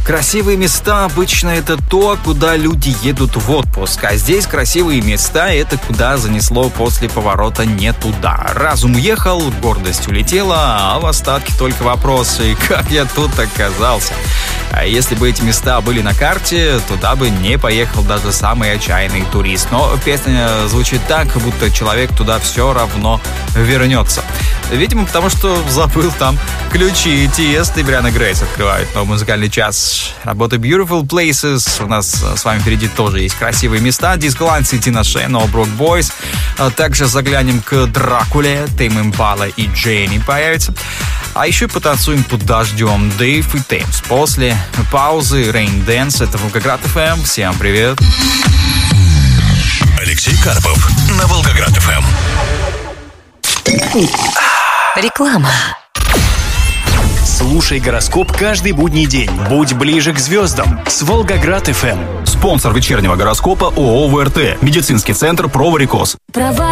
Красивые места обычно это то, куда люди едут в отпуск, а здесь красивые места это куда занесло после поворота не туда. Разум уехал, гордость улетела, а в остатке только вопросы, как я тут оказался. А если бы эти места были на карте, туда бы не поехал даже самый отчаянный турист. Но песня звучит так, как будто человек туда все равно вернется. Видимо, потому что забыл там ключи. Тиест и Брианна Грейс открывают новый музыкальный час. Работа Beautiful Places. У нас с вами впереди тоже есть красивые места. Диско Ланси, Тина Шейн, No Broke Boys. Также заглянем к Дракуле. Тейм Импала и Дженни появятся. А еще потанцуем под дождем. Дэйв и Теймс. После паузы Rain Dance. Это Волгоград ФМ. Всем привет. Алексей Карпов на Волгоград ФМ. Реклама. Слушай гороскоп каждый будний день. Будь ближе к звездам с Волгоград ФМ. Спонсор вечернего гороскопа ООО ВРТ. Медицинский центр «Про Варикоз».